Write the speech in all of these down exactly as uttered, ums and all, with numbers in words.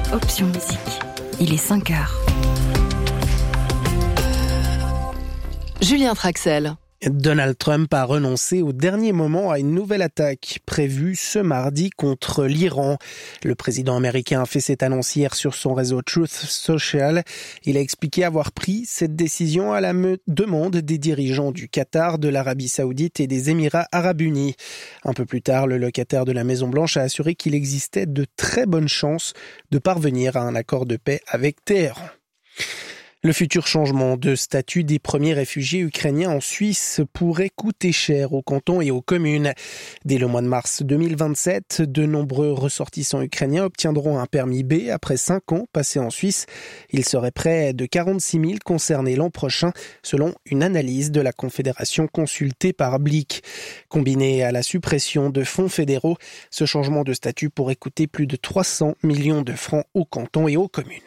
Option musique. Il est cinq heures. Julien Traxel. Donald Trump a renoncé au dernier moment à une nouvelle attaque prévue ce mardi contre l'Iran. Le président américain a fait cette annonce hier sur son réseau Truth Social. Il a expliqué avoir pris cette décision à la me- demande des dirigeants du Qatar, de l'Arabie Saoudite et des Émirats Arabes Unis. Un peu plus tard, le locataire de la Maison-Blanche a assuré qu'il existait de très bonnes chances de parvenir à un accord de paix avec Téhéran. Le futur changement de statut des premiers réfugiés ukrainiens en Suisse pourrait coûter cher aux cantons et aux communes. Dès le mois de mars deux mille vingt-sept, de nombreux ressortissants ukrainiens obtiendront un permis B après cinq ans passés en Suisse. Il serait près de quarante-six mille concernés l'an prochain, selon une analyse de la Confédération consultée par Blick. Combiné à la suppression de fonds fédéraux, ce changement de statut pourrait coûter plus de trois cents millions de francs aux cantons et aux communes.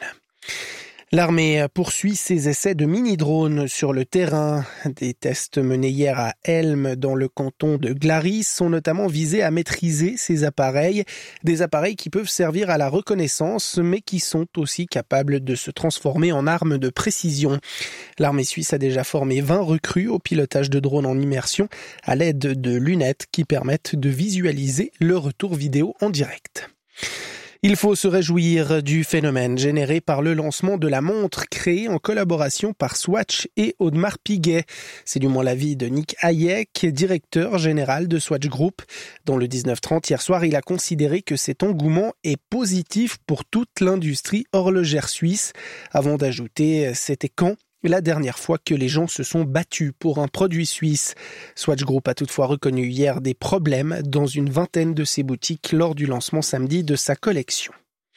L'armée poursuit ses essais de mini-drones sur le terrain. Des tests menés hier à Helm, dans le canton de Glaris, sont notamment visés à maîtriser ces appareils. Des appareils qui peuvent servir à la reconnaissance, mais qui sont aussi capables de se transformer en armes de précision. L'armée suisse a déjà formé vingt recrues au pilotage de drones en immersion à l'aide de lunettes qui permettent de visualiser le retour vidéo en direct. Il faut se réjouir du phénomène généré par le lancement de la montre créée en collaboration par Swatch et Audemars Piguet. C'est du moins l'avis de Nick Hayek, directeur général de Swatch Group. Dans le dix-neuf trente, hier soir, il a considéré que cet engouement est positif pour toute l'industrie horlogère suisse, avant d'ajouter « c'était quand ?» la dernière fois que les gens se sont battus pour un produit suisse. Swatch Group a toutefois reconnu hier des problèmes dans une vingtaine de ses boutiques lors du lancement samedi de sa collection.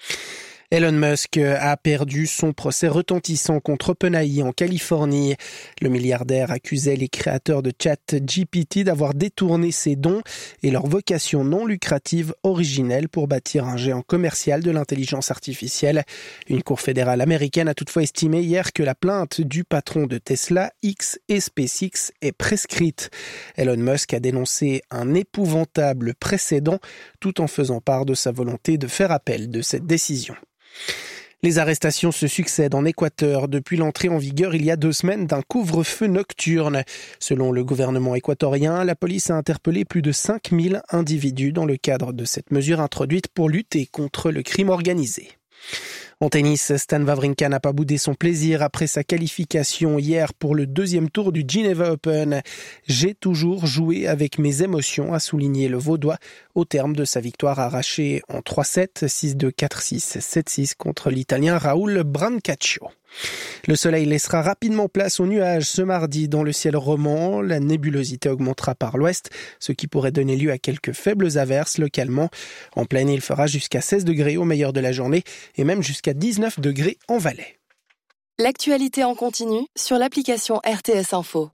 Elon Musk a perdu son procès retentissant contre OpenAI en Californie. Le milliardaire accusait les créateurs de ChatGPT d'avoir détourné ses dons et leur vocation non lucrative originelle pour bâtir un géant commercial de l'intelligence artificielle. Une cour fédérale américaine a toutefois estimé hier que la plainte du patron de Tesla, X et SpaceX est prescrite. Elon Musk a dénoncé un épouvantable précédent tout en faisant part de sa volonté de faire appel de cette décision. Les arrestations se succèdent en Équateur depuis l'entrée en vigueur il y a deux semaines d'un couvre-feu nocturne. Selon le gouvernement équatorien, la police a interpellé plus de cinq mille individus dans le cadre de cette mesure introduite pour lutter contre le crime organisé. En tennis, Stan Wawrinka n'a pas boudé son plaisir après sa qualification hier pour le deuxième tour du Geneva Open. « J'ai toujours joué avec mes émotions », a souligné le Vaudois au terme de sa victoire arrachée en trois sept, six deux, quatre six, sept six contre l'Italien Raoul Brancaccio. Le soleil laissera rapidement place aux nuages ce mardi dans le ciel roman. La nébulosité augmentera par l'ouest, ce qui pourrait donner lieu à quelques faibles averses localement. En pleine, il fera jusqu'à seize degrés au meilleur de la journée et même jusqu'à dix-neuf degrés en Valais. L'actualité en continu sur l'application R T S Info.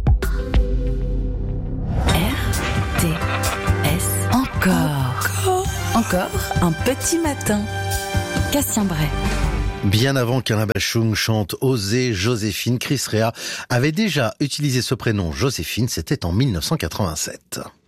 R T S. Encore. Encore un petit matin. Cassien Bray. Bien avant qu'Alain Bachung chante « Osez Joséphine », Chris Rea avait déjà utilisé ce prénom Joséphine, c'était en mille neuf cent quatre-vingt-sept.